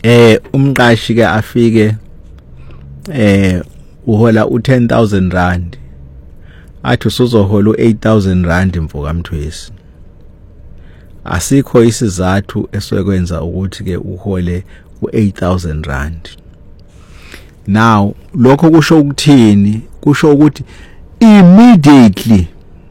umqashi ke afike uhola u10,000 rand athi usuzohola u8,000 rand mfoka Mthwesi. Asikho isizathu esekwenza ukuthi ke uhole u8,000 rand. Now lokho kusho ukuthini? Kusho ukuthi immediately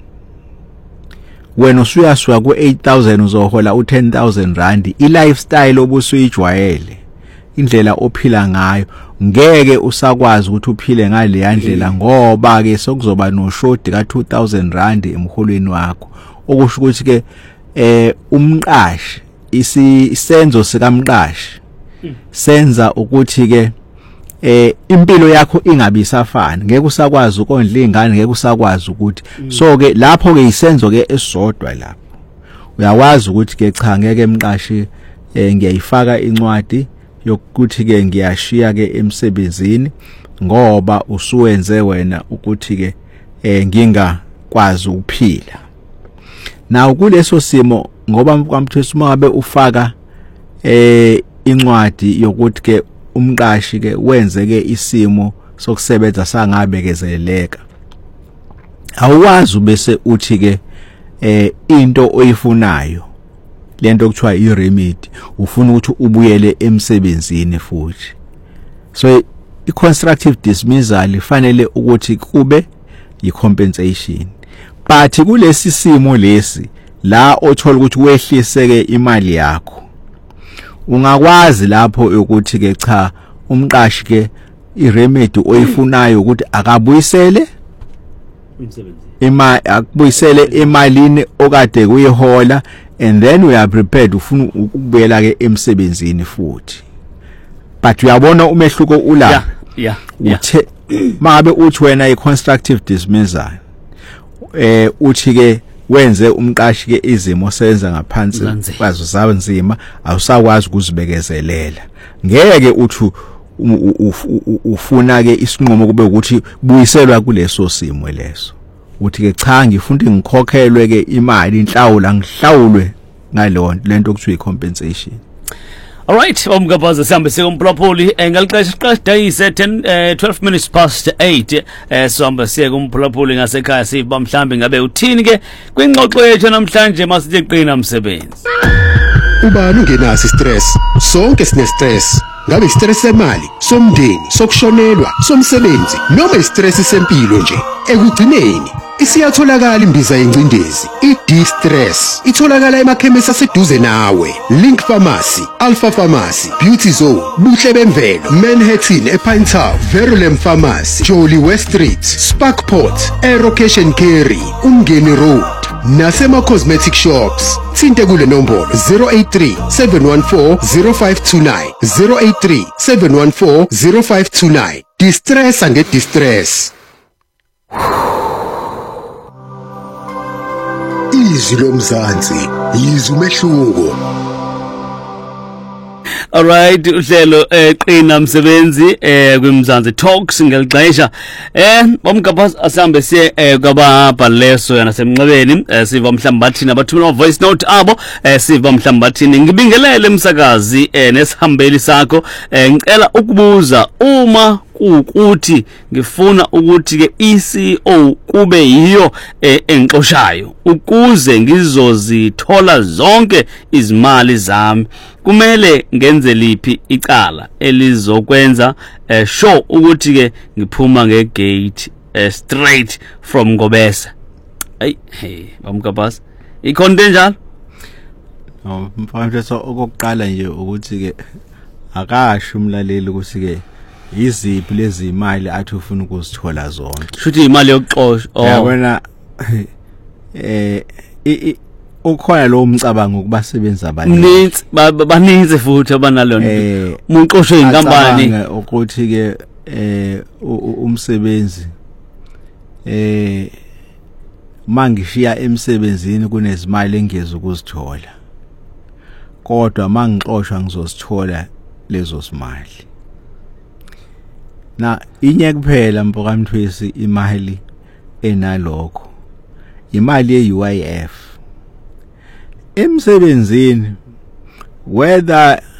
wena usuyasuka ku8,000 uzohola u10,000 rand, i-lifestyle obusuyijwayele, indlela ophila ngayo ngeke usakwazi ukuthi uphile ngale yandlela ngoba ke sokuzoba no short ka2,000 rand emholweni wakho. Okusho ukuthi ke umqashi isenzo sikamqashi senza ukuthi ke impilo yakho ingabi isafana, ngeke usakwazi ukondla izingane, ngeke usakwazi ukuthi so ke lapho ke isenzo ke esodwa lapho uyawazi ukuthi ke cha ngeke emqashi ngiyayifaka incwadi yokuthi ke ngiyashiya ke emsebenzini ngoba usuwenze wena ukuthi ke ngingakwazi ukuphila. Naw kuleso simo ngoba kwaMthwesi ngabe ufaka incwadi yokuthi ke umqashi ke wenze ke isimo sokusebenza sangabekezeleka, awuwazi bese uthi ke into oyifunayo lento okuthiwa i-remedy ufuna ukuthi ubuyele emsebenzini futhi. So i-constructive dismissal ifanele ukuthi kube i-compensation, but kulesi simo lesi la othola ukuthi wehlise ke imali yakho, ungakwazi lapho ukuthi ke cha umqashi ke i-remedy oyifunayo ukuthi akabuyisele akubuyisele emalini okade kuyihola, and then we are prepared ufuna ukubuyela ke emsebenzini futhi. But uyabona umehluko ula uthe mabe uthi wena i-constructive dismissal uthi ke wenze umqashi ke izimo senza ngaphansi kwazo zabanzima, awusakwazi ukuzibekezelela, ngeke uthi ufuna ke isinqumo kube ukuthi buyiselwa kuleso simo leso, uthi ke cha ngifuna ngikhokhelwe ke imali inhlawula ngihlawulwe ngalo lento okuthiwa i-compensation. Alright, Mgabaza sihambe sikumphulaphuli ngalixesha dayise 12 minutes past 8 sihambe siye kumphulaphuli ngasekhaya siba mhlambi ngabe uthini ke kwingxoxo yethu namhlanje masithi qina msebenzi. Ubani ungenasi stress? Sonke sine stress. Ngabe stress semali, somndeni, sokushonelwa, somsebenzi noma istress sempilo nje. Ekugcineni isiyatholakala imbiza yencindezi i-D-Stress itholakala emakhemisi aseduze nawe. Link Pharmacy, Alpha Pharmacy, Beauty Zone, Buhle Bemvelo, Manhattan ePine Town, Verulam Pharmacy, Jolly West Street, Sparkport, Aerocation Carry, Umngeni Road nasema cosmetic shops. Thinte kule nombolo 083 714 0529 083 714 0529. Distress and distress. Izwi lomzansi yizwi umehluko. Alright, uhlelo qina msebenzi kwimzansi talks ngelixesha bomgabhaza asambe siye kwababhaleso yana semnxebeni siva mhlamba bathini abathumela voice note abo siva mhlamba bathini ngibingelele umsakazi nesihambeli sakho ngicela ukubuza uma ukuthi ngifuna ukuthi ke ECO kube yiyo engixoshayo ukuze ngizozithola zonke izimali zami, kumele ngenze liphi icala elizokwenza sure ukuthi ke ngiphuma ngegate straight from Ngobesa. Hey bamgabhasa ikhonto njalo mfana so okokuqala nje ukuthi ke akasho umlaleli ukuthi ke iziphi lezi imali athi ufuna ukuzithola zonke. Shuthi imali yokuxoshwa yabona ukhona lo umcabango kubasebenza abaninzi baninzi futhi abanalona umuntu oqoshwe inkampani ukuthi ke umsebenzi mangishiya emsebenzini kunezimali engeze ukuzithola, kodwa mangixoshwa ngizozithola lezo zimali. Na inye kuphela mfoka Mthwesi imali enalokho imali ye-UIF emsebenzini, whether